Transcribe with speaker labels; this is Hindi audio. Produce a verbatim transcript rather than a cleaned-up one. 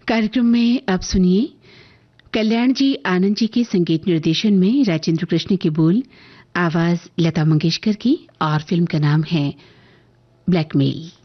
Speaker 1: कार्यक्रम में अब सुनिए कल्याण जी आनंद जी के संगीत निर्देशन में राजेंद्र कृष्ण के बोल, आवाज लता मंगेशकर की और फिल्म का नाम है ब्लैकमेल।